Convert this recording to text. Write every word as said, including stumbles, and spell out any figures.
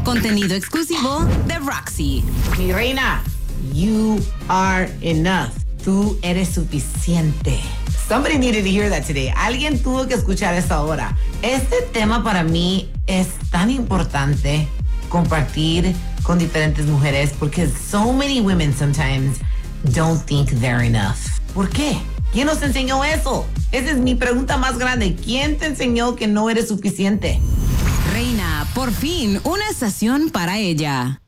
Contenido exclusivo de Roxy. Mi reina, you are enough. Tú eres suficiente. Somebody needed to hear that today. Alguien tuvo que escuchar esto ahora. Este tema para mí es tan importante compartir con diferentes mujeres porque so many women sometimes don't think they're enough. ¿Por qué? ¿Quién nos enseñó eso? Esa es mi pregunta más grande. ¿Quién te enseñó que no eres suficiente? Reina, por fin, una estación para ella.